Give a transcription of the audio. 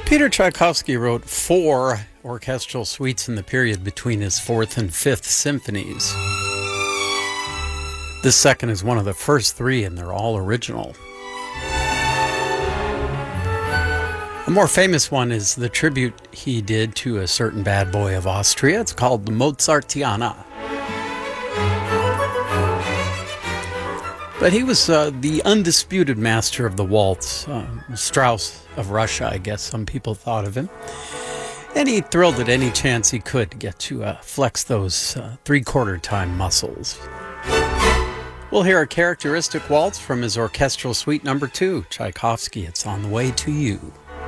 Peter Tchaikovsky wrote 4 orchestral suites in the period between his 4th and 5th symphonies. This second is one of the first 3, and they're all original. A more famous one is the tribute he did to a certain bad boy of Austria. It's called the Mozartiana. But he was the undisputed master of the waltz, Strauss of Russia, I guess some people thought of him. And he thrilled at any chance he could to get to flex those three-quarter time muscles. We'll hear a characteristic waltz from his orchestral suite number 2, Tchaikovsky, It's on the Way to You.